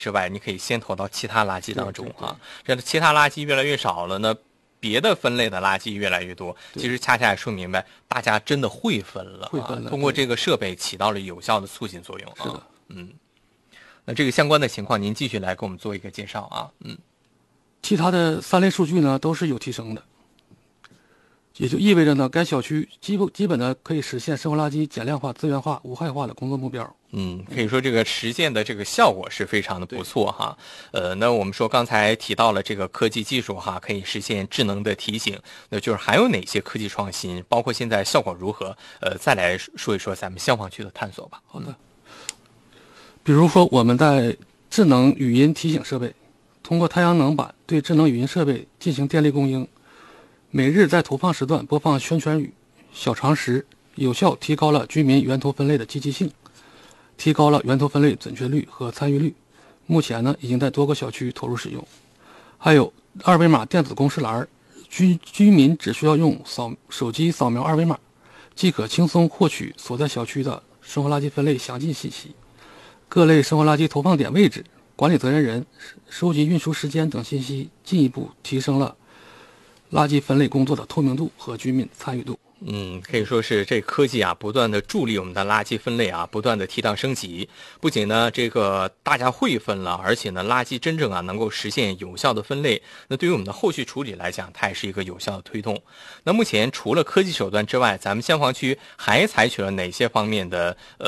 之外，你可以先投到其他垃圾当中啊。这样的其他垃圾越来越少了呢，别的分类的垃圾越来越多，其实恰恰也说明白大家真的会分了啊。通过这个设备起到了有效的促进作用啊。 是的， 那这个相关的情况，您继续来给我们做一个介绍啊。 其他的3类数据呢都是有提升的，也就意味着呢，该小区基本呢可以实现生活垃圾减量化、资源化、无害化的工作目标。 可以说这个实践的这个效果是非常的不错哈。那我们说刚才提到了这个科技技术哈，可以实现智能的提醒，那就是还有哪些科技创新，包括现在效果如何？再来说一说咱们消防区的探索吧。 好的，比如说我们在智能语音提醒设备，通过太阳能板对智能语音设备进行电力供应，每日在投放时段播放宣传语、小常识，有效提高了居民源头分类的积极性，提高了源头分类准确率和参与率。目前呢，已经在多个小区投入使用。还有二维码电子公示栏，居民只需要用手机扫描二维码，即可轻松获取所在小区的生活垃圾分类详尽信息。各类生活垃圾投放点位置、管理责任人、收集运输时间等信息，进一步提升了垃圾分类工作的透明度和居民参与度。 可以说是这科技啊，不断的助力我们的垃圾分类啊，不断的提档升级。不仅呢，这个大家会分了，而且呢，垃圾真正啊能够实现有效的分类。那对于我们的后续处理来讲，它也是一个有效的推动。那目前除了科技手段之外，咱们消防区还采取了哪些方面的